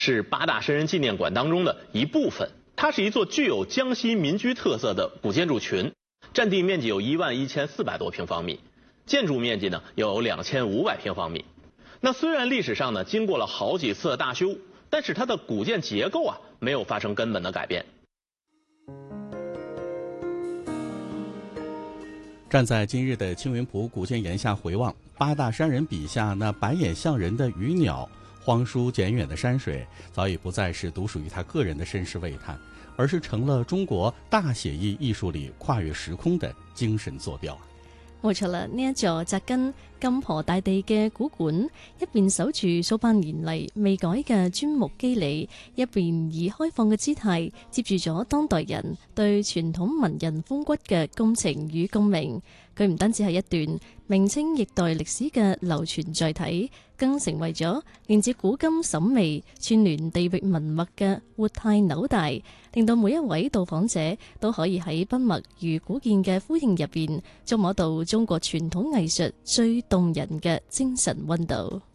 是八大山人纪念馆当中的一部分。它是一座具有江西民居特色的古建筑群，占地面积有11400多平方米，建筑面积呢有2500平方米。那虽然历史上呢经过了好几次的大修，但是它的古建结构啊没有发生根本的改变。 站在今日的青云浦古建岩下回望，八大山人笔下那白眼像人的鱼鸟，荒疏简远的山水，早已不再是独属于他个人的身世慰叹，而是成了中國大寫意藝術裏跨越時空的精神坐標。 冇錯啦，呢一座扎根金河大地嘅古館，一邊守住數百年嚟未改嘅磚木肌理，一邊以開放嘅姿態接住咗當代人對傳統文人風骨嘅共情與共鳴。佢唔單止係一段明清易代歷史嘅流傳載體，更成為咗連接古今審美、串聯地域文脈嘅活態紐帶，令到每一位到訪者都可以喺筆墨與古建嘅呼應入邊，觸摸到中國傳統藝術最動人嘅精神溫度。